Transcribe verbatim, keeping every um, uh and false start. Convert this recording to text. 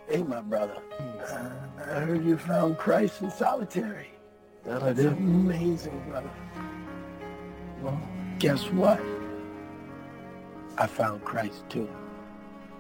Hey, my brother. Uh, I heard you found Christ in solitary. That I That's did. amazing, brother. Well, guess what? I found Christ too.